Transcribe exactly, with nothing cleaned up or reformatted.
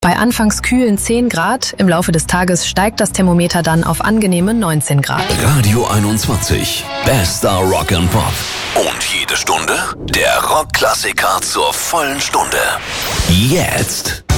Bei anfangs kühlen zehn Grad, im Laufe des Tages steigt das Thermometer dann auf angenehme neunzehn Grad. Radio einundzwanzig, bester Rock and Pop. Und jede Stunde der Rockklassiker zur vollen Stunde. Jetzt